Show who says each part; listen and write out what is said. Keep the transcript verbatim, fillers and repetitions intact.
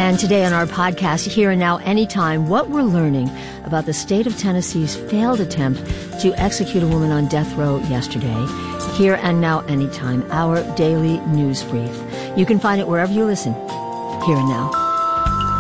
Speaker 1: And today on our podcast, Here and Now Anytime, what we're learning about the state of Tennessee's failed attempt to execute a woman on death row yesterday. Here and Now Anytime, our daily news brief. You can find it wherever you listen. Here and Now.